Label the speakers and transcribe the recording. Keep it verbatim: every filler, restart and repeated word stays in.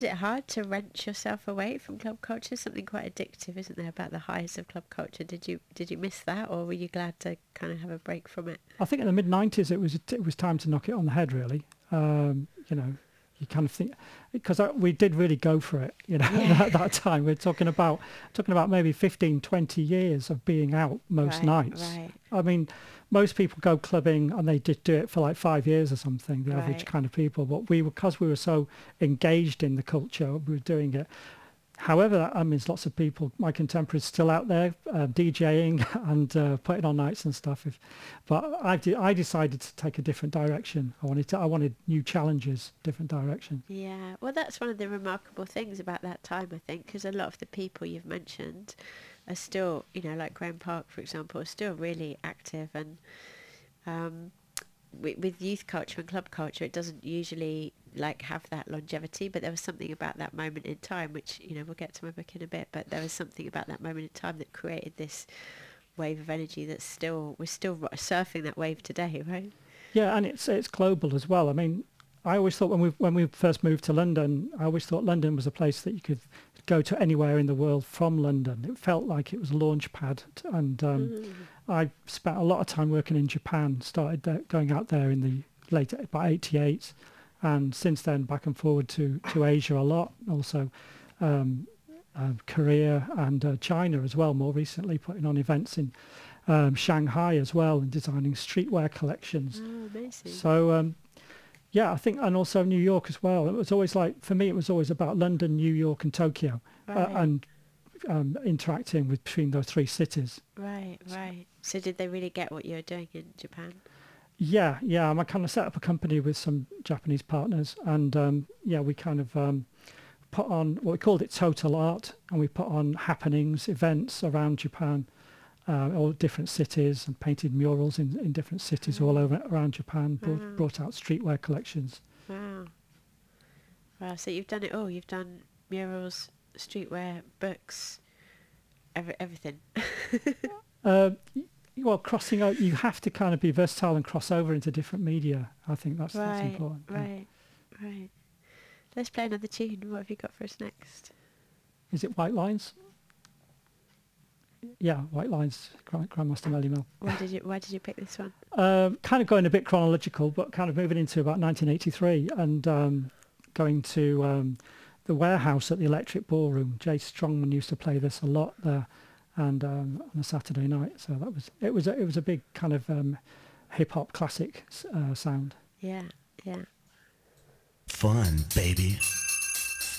Speaker 1: Is it hard to wrench yourself away from club culture? Something quite addictive, isn't there, about the highs of club culture? Did you did you miss that, or were you glad to kind of have a break from it?
Speaker 2: I think in the mid nineties it was it was time to knock it on the head, really. Um, you know, you kind of think, because we did really go for it, you know,
Speaker 1: Yeah.
Speaker 2: at that time. We're talking about talking about maybe fifteen, twenty years of being out most
Speaker 1: Right,
Speaker 2: nights.
Speaker 1: right.
Speaker 2: I mean, most people go clubbing and they did do it for like five years or something, the average
Speaker 1: Right.
Speaker 2: kind of people. But we were, because we were so engaged in the culture, we were doing it. However, that means lots of people, my contemporaries, still out there uh, DJing and uh, putting on nights and stuff. If, but I, de- I decided to take a different direction. I wanted to, I wanted new challenges, different direction.
Speaker 1: Yeah, well, that's one of the remarkable things about that time, I think, because a lot of the people you've mentioned are still, you know, like Graham Park, for example, are still really active. And um, with, with youth culture and club culture, it doesn't usually like have that longevity, but there was something about that moment in time, which, you know, we'll get to my book in a bit, but there was something about that moment in time that created this wave of energy that's still, we're still surfing that wave today, right?
Speaker 2: Yeah, and it's it's global as well. I mean, I always thought when we when we first moved to London, I always thought London was a place that you could go to anywhere in the world from London. It felt like it was a launch pad, and um,
Speaker 1: Mm.
Speaker 2: I spent a lot of time working in Japan. Started there, going out there in the late about eighty-eight, and since then back and forward to to Asia a lot. Also, um, uh, Korea and uh, China as well. More recently, putting on events in um, Shanghai as well, and designing streetwear collections.
Speaker 1: Oh, amazing.
Speaker 2: So um, yeah, I think, and also New York as well. It was always like, for me, it was always about London, New York, and Tokyo, uh,
Speaker 1: Right.
Speaker 2: and um, interacting with between those three cities.
Speaker 1: Right, right. So did they really get what you were doing in Japan?
Speaker 2: Yeah, yeah. I kind of set up a company with some Japanese partners, and um, yeah, we kind of um, put on what we called it Total Art, and we put on happenings, events around Japan, uh, all different cities, and painted murals in, in different cities all over around Japan. Brought,
Speaker 1: Wow.
Speaker 2: brought out streetwear collections.
Speaker 1: Wow. Wow. So you've done it all. You've done murals, streetwear, books, every, everything.
Speaker 2: Uh, y- well, crossing out, you have to kind of be versatile and cross over into different media. I think that's, that's
Speaker 1: Right,
Speaker 2: important. yeah.
Speaker 1: right, right. Let's play another tune. What have you got for us next?
Speaker 2: Is it White Lines? Yeah, White Lines, Grand- Grandmaster Melly Mel.
Speaker 1: Why did you Why did you pick this one?
Speaker 2: Um, kind of going a bit chronological, but kind of moving into about nineteen eighty-three and um, going to um, the warehouse at the Electric Ballroom. Jay Strongman used to play this a lot there, and um, on a Saturday night. So that was it. Was a, it was a big kind of um, hip hop classic uh, sound.
Speaker 1: Yeah, yeah.
Speaker 3: Fun, baby.